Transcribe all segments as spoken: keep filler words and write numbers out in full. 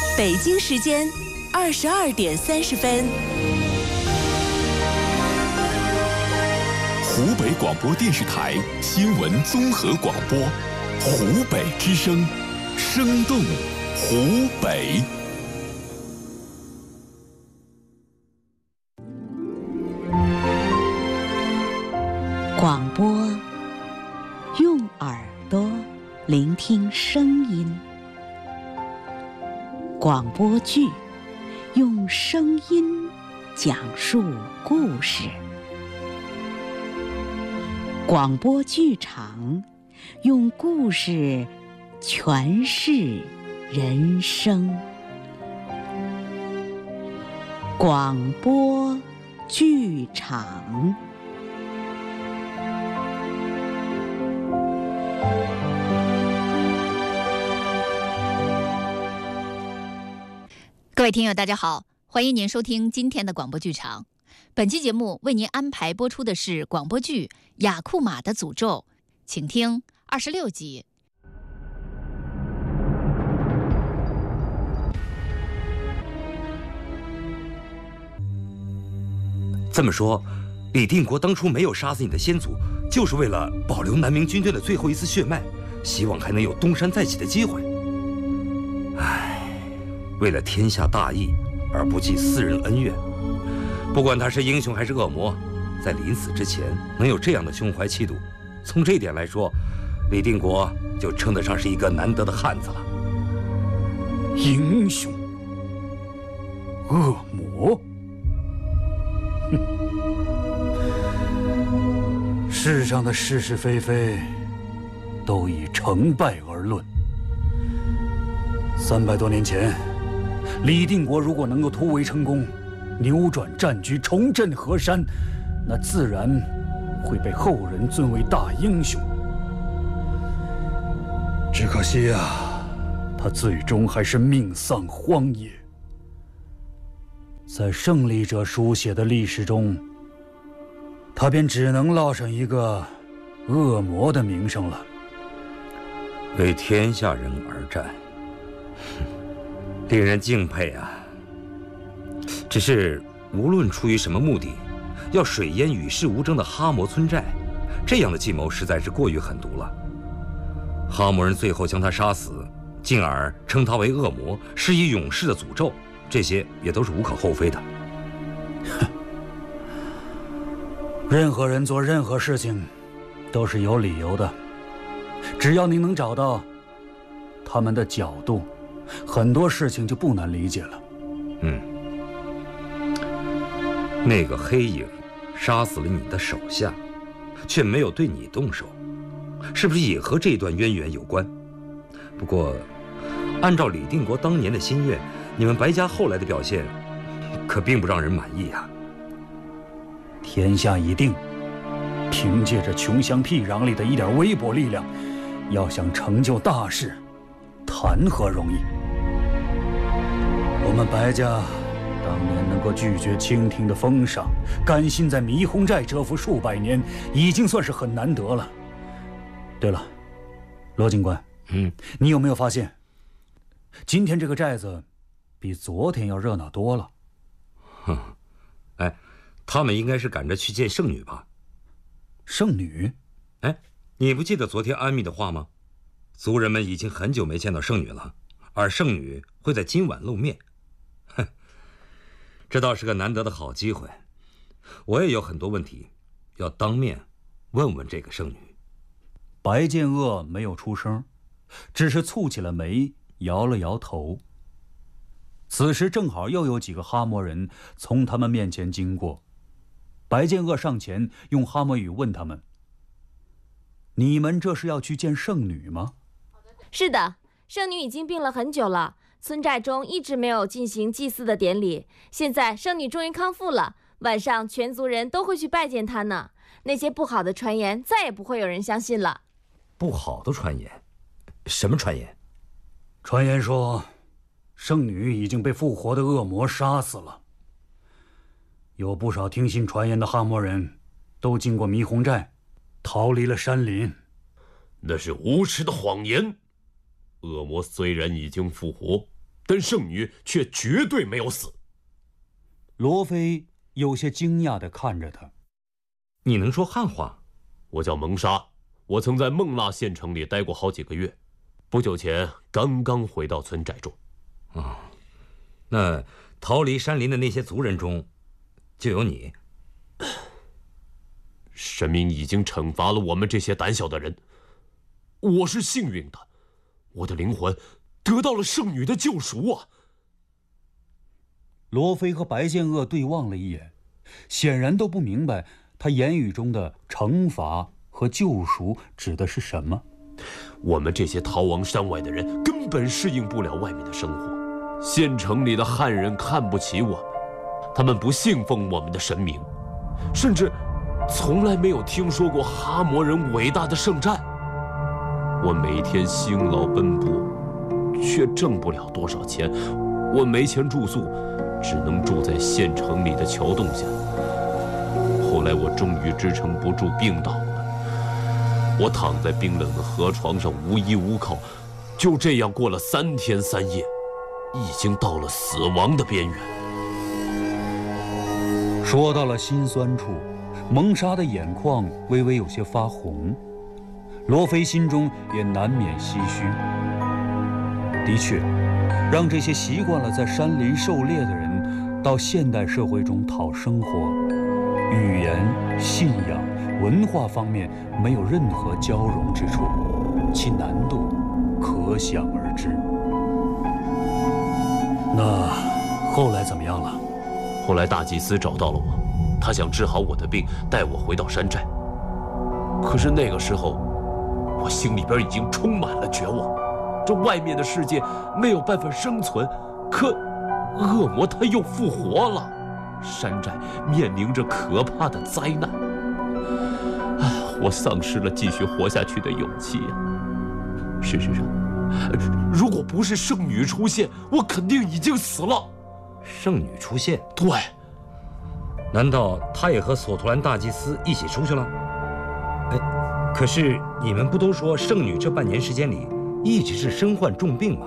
北京时间二十二点三十分。 湖北广播电视台新闻综合广播，湖北之声，生动湖北。 广播，用耳朵聆听声音；广播剧，用声音讲述故事；广播剧场，用故事诠释人生。广播剧场。 各位听友大家好，欢迎您收听今天的广播剧场。本期节目为您安排播出的是广播剧《雅库玛的诅咒》，请听二十六集。 这么说，李定国当初没有杀死你的先祖，就是为了保留南明军队的最后一丝血脉，希望还能有东山再起的机会。唉，为了天下大义而不计私人恩怨，不管他是英雄还是恶魔，在临死之前能有这样的胸怀气度，从这一点来说，李定国就称得上是一个难得的汉子了。 英雄，恶魔，哼！世上的是是非非，都以成败而论。三百多年前，李定国如果能够突围成功，扭转战局，重振河山，那自然会被后人尊为大英雄。只可惜呀、啊，他最终还是命丧荒野。在胜利者书写的历史中，他便只能烙上一个恶魔的名声了。 为天下人而战，令人敬佩啊！只是无论出于什么目的，要水淹与世无争的哈摩村寨，这样的计谋实在是过于狠毒了。哈摩人最后将他杀死，进而称他为恶魔，施以永世的诅咒，这些也都是无可厚非的。 哼，任何人做任何事情都是有理由的，只要您能找到他们的角度，很多事情就不难理解了。 嗯，那个黑影杀死了你的手下，却没有对你动手，是不是也和这段渊源有关？不过，按照李定国当年的心愿，你们白家后来的表现，可并不让人满意啊。 天下已定，凭借着穷乡僻壤里的一点微薄力量，要想成就大事，谈何容易？我们白家当年能够拒绝清廷的封赏，甘心在迷轰寨蛰伏数百年，已经算是很难得了。对了，罗警官， 嗯， 你有没有发现，今天这个寨子比昨天要热闹多了？ 哼，哎，他们应该是赶着去见圣女吧？ 圣女？ 哎，你不记得昨天安密的话吗？族人们已经很久没见到圣女了，而圣女会在今晚露面。哼，这倒是个难得的好机会。我也有很多问题要当面问问这个圣女。 白剑恶没有出声，只是蹙起了眉，摇了摇头。此时正好又有几个哈摩人从他们面前经过，白剑恶上前用哈摩语问他们：“你们这是要去见圣女吗？”“ 是的，圣女已经病了很久了，村寨中一直没有进行祭祀的典礼，现在圣女终于康复了，晚上全族人都会去拜见她呢。那些不好的传言再也不会有人相信了。”“ 不好的传言？什么传言？”“ 传言说，圣女已经被复活的恶魔杀死了。有不少听信传言的哈摩人，都经过迷轰寨，逃离了山林。”“ 那是无耻的谎言。恶魔虽然已经复活， 但圣女却绝对没有死。 罗非有些惊讶地看着他：“ 你能说汉话？”“ 我叫蒙沙，我曾在孟纳县城里待过好几个月，不久前刚刚回到村寨中。”“ 哦，那逃离山林的那些族人中，就有你。”“ 神明已经惩罚了我们这些胆小的人。我是幸运的，我的灵魂得到了圣女的救赎啊！” 罗非和白剑恶对望了一眼，显然都不明白他言语中的惩罚和救赎指的是什么。 我们这些逃亡山外的人根本适应不了外面的生活，县城里的汉人看不起我们，他们不信奉我们的神明，甚至从来没有听说过哈摩人伟大的圣战。我每天辛劳奔波，却挣不了多少钱。我没钱住宿，只能住在县城里的桥洞下。后来我终于支撑不住，病倒了。我躺在冰冷的河床上，无依无靠，就这样过了三天三夜，已经到了死亡的边缘。 说到了心酸处，蒙沙的眼眶微微有些发红，罗非心中也难免唏嘘。的确，让这些习惯了在山林狩猎的人到现代社会中讨生活，语言、信仰、文化方面没有任何交融之处，其难度可想而知。那后来怎么样了？ 后来大祭司找到了我，他想治好我的病，带我回到山寨。可是那个时候，我心里边已经充满了绝望。这外面的世界没有办法生存，可恶魔他又复活了，山寨面临着可怕的灾难。唉，我丧失了继续活下去的勇气呀。事实上，如果不是圣女出现，我肯定已经死了。 圣女出现？ 对。 难道她也和索图兰大祭司一起出去了？哎，可是你们不都说圣女这半年时间里一直是身患重病吗？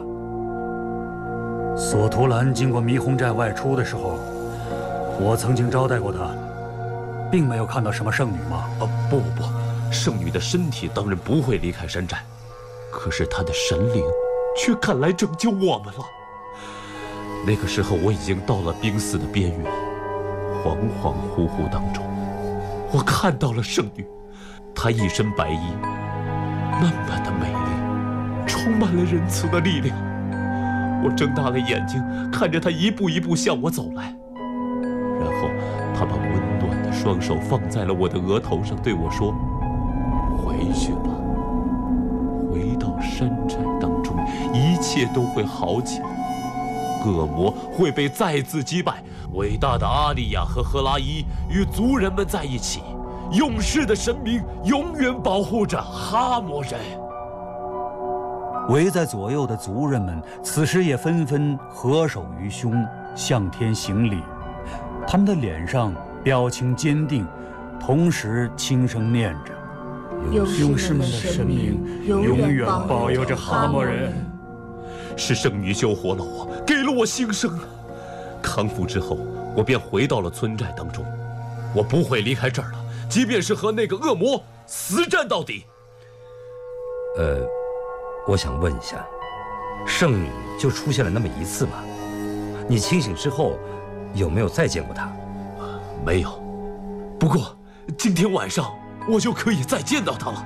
索图兰经过迷红寨外出的时候，我曾经招待过她，并没有看到什么圣女吗？ 啊，不不不，圣女的身体当然不会离开山寨，可是她的神灵却赶来拯救我们了。那个时候我已经到了濒死的边缘，恍恍惚惚当中，我看到了圣女，她一身白衣，那么的美丽，充满了仁慈的力量。我睁大了眼睛，看着她一步一步向我走来，然后她把温暖的双手放在了我的额头上，对我说：“回去吧，回到山寨当中，一切都会好起来。恶魔会被再次击败，伟大的阿利亚和赫拉伊与族人们在一起，勇士的神明永远保护着哈摩人。” 围在左右的族人们此时也纷纷合手于胸，向天行礼。他们的脸上表情坚定，同时轻声念着：“ 勇士们的神明永远保佑着哈摩人。” 是圣女救活了我，给了我新生。康复之后，我便回到了村寨当中。我不会离开这儿了，即便是和那个恶魔死战到底。 呃，我想问一下，圣女就出现了那么一次吗？你清醒之后，有没有再见过她？ 没有。不过今天晚上我就可以再见到她了。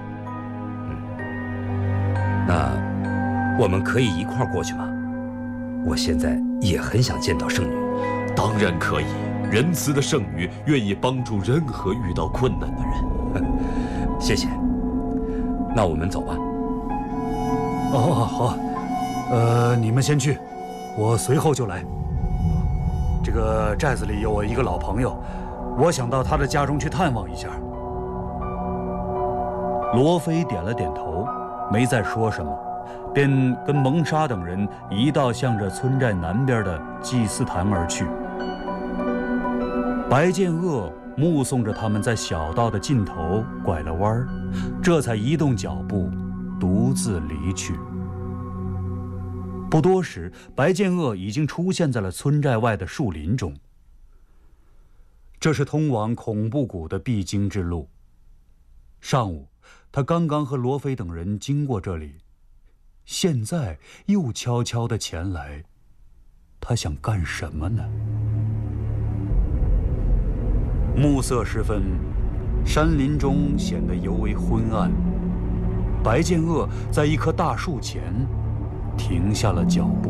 嗯，那我们可以一块儿过去吗？我现在也很想见到圣女。 当然可以，仁慈的圣女愿意帮助任何遇到困难的人。 谢谢。那我们走吧。 哦，好，呃，你们先去，我随后就来。这个寨子里有我一个老朋友，我想到他的家中去探望一下。罗非点了点头，没再说什么，便跟蒙沙等人一道向着村寨南边的祭祀坛而去。白剑恶目送着他们在小道的尽头拐了弯儿，这才移动脚步，独自离去。 不多时，白剑鳄已经出现在了村寨外的树林中。这是通往恐怖谷的必经之路。上午，他刚刚和罗非等人经过这里，现在又悄悄地前来。他想干什么呢？暮色时分，山林中显得尤为昏暗。白剑鳄在一棵大树前停下了脚步。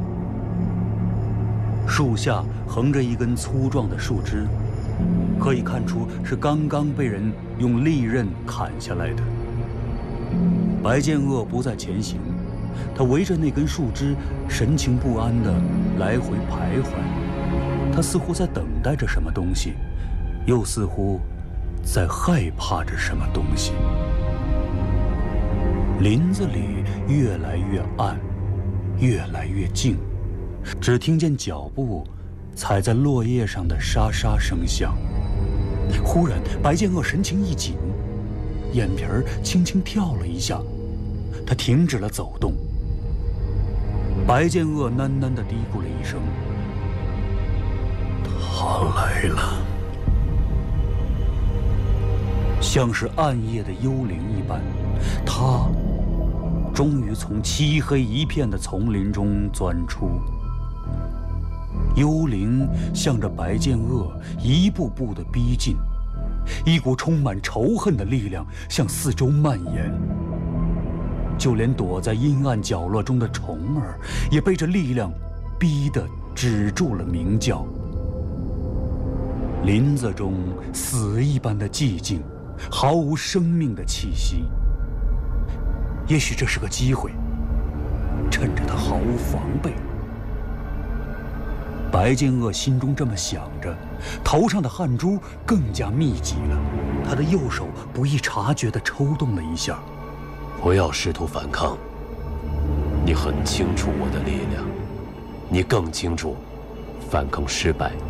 树下横着一根粗壮的树枝，可以看出是刚刚被人用利刃砍下来的。白剑鳄不再前行，他围着那根树枝，神情不安地来回徘徊。他似乎在等待着什么东西，又似乎在害怕着什么东西。林子里越来越暗，越来越静，只听见脚步踩在落叶上的沙沙声响。忽然，白剑鳄神情一紧，眼皮儿轻轻跳了一下，他停止了走动。白剑鳄喃喃地嘀咕了一声：“他来了。”像是暗夜的幽灵一般，他终于从漆黑一片的丛林中钻出。幽灵向着白剑鳄一步步地逼近，一股充满仇恨的力量向四周蔓延。就连躲在阴暗角落中的虫儿也被这力量逼得止住了鸣叫。林子中死一般的寂静，毫无生命的气息。也许这是个机会，趁着他毫无防备。白剑鳄心中这么想着，头上的汗珠更加密集了。他的右手不易察觉地抽动了一下。 不要试图反抗，你很清楚我的力量，你更清楚，反抗失败